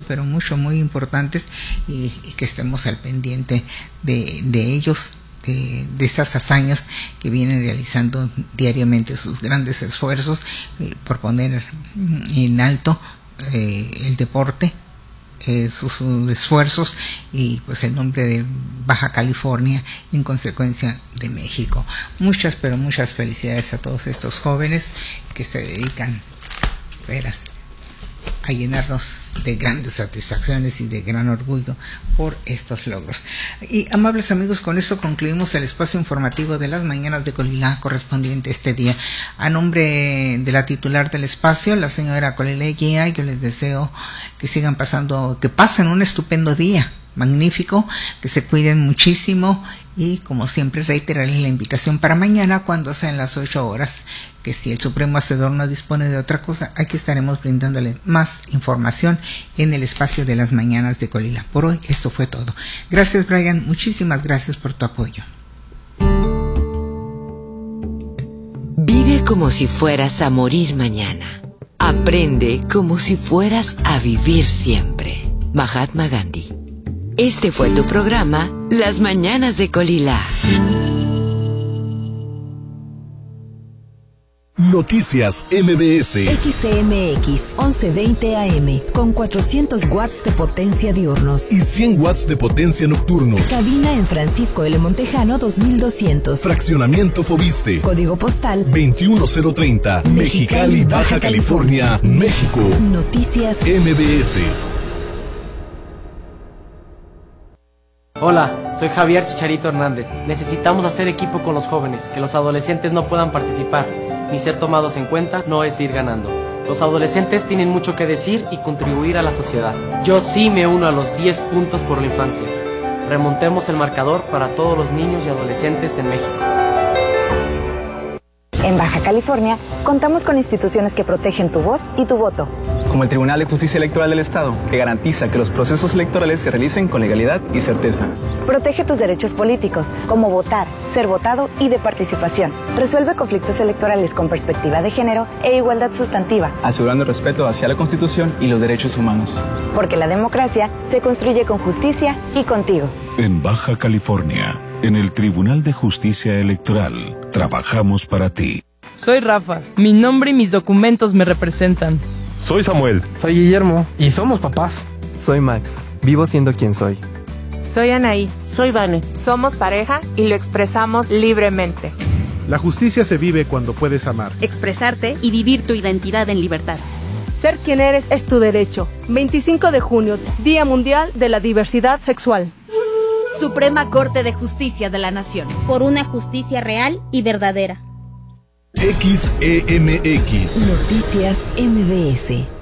pero muy importantes, y que estemos al pendiente de ellos, de estas hazañas que vienen realizando diariamente, sus grandes esfuerzos por poner en alto el deporte, sus esfuerzos y pues el nombre de Baja California, en consecuencia de México. Muchas felicidades a todos estos jóvenes que se dedican a llenarnos de grandes satisfacciones y de gran orgullo por estos logros. Y amables amigos, con eso concluimos el espacio informativo de las mañanas de Colilá correspondiente este día. A nombre de la titular del espacio, la señora Colilá Guía, yo les deseo que pasen un estupendo día, magnífico, que se cuiden muchísimo, y como siempre reiterarles la invitación para mañana cuando sean las 8 horas, que si el Supremo Hacedor no dispone de otra cosa, aquí estaremos brindándole más información en el espacio de las mañanas de Colila. Por hoy esto fue todo. Gracias, Brian, muchísimas gracias por tu apoyo. Vive como si fueras a morir mañana. Aprende como si fueras a vivir siempre. Mahatma Gandhi. Este fue tu programa, Las Mañanas de Colila. Noticias MBS. XCMX 1120 AM con 400 watts de potencia diurnos y 100 watts de potencia nocturnos. Cabina en Francisco L. Montejano 2200. Fraccionamiento Fobiste. Código postal 21030. Mexicali, Baja California, México. Noticias MBS. Hola, soy Javier Chicharito Hernández. Necesitamos hacer equipo con los jóvenes, que los adolescentes no puedan participar ni ser tomados en cuenta no es ir ganando. Los adolescentes tienen mucho que decir y contribuir a la sociedad. Yo sí me uno a los 10 puntos por la infancia. Remontemos el marcador para todos los niños y adolescentes en México. En Baja California, contamos con instituciones que protegen tu voz y tu voto. Como el Tribunal de Justicia Electoral del Estado, que garantiza que los procesos electorales se realicen con legalidad y certeza. Protege tus derechos políticos, como votar, ser votado y de participación. Resuelve conflictos electorales con perspectiva de género e igualdad sustantiva, asegurando el respeto hacia la Constitución y los derechos humanos. Porque la democracia se construye con justicia y contigo. En Baja California, en el Tribunal de Justicia Electoral, trabajamos para ti. Soy Rafa. Mi nombre y mis documentos me representan. Soy Samuel. Soy Guillermo. Y somos papás. Soy Max. Vivo siendo quien soy. Soy Anaí. Soy Vane. Somos pareja y lo expresamos libremente. La justicia se vive cuando puedes amar, expresarte y vivir tu identidad en libertad. Ser quien eres es tu derecho. 25 de junio, Día Mundial de la Diversidad Sexual. Suprema Corte de Justicia de la Nación. Por una justicia real y verdadera. XEMX. Noticias MBS.